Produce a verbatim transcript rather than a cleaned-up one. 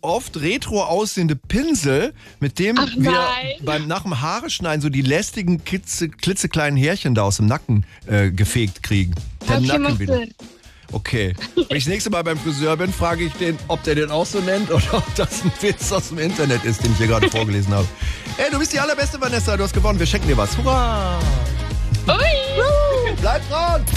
oft retro aussehende Pinsel, mit dem Ach, wir nein. beim, nach dem Haare schneiden so die lästigen, kitze, klitzekleinen Härchen da aus dem Nacken äh, gefegt kriegen. Der Okay, Nacken macht wieder. Sinn. Okay. Wenn ich das nächste Mal beim Friseur bin, frage ich den, ob der den auch so nennt oder ob das ein Witz aus dem Internet ist, den ich hier gerade vorgelesen habe. Ey, du bist die allerbeste, Vanessa. Du hast gewonnen. Wir schenken dir was. Hurra! Ui! Bleib dran!